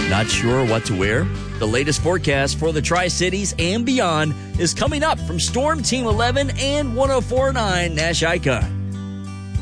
Not sure what to wear? The latest forecast for the Tri-Cities and beyond is coming up from Storm Team 11 and 104.9 Nash Icon.